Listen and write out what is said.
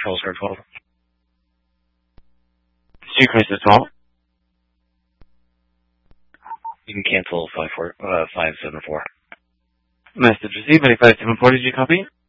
Control Square 12. Street Crisis 12. You can cancel 574. Message received, 8574, did you copy?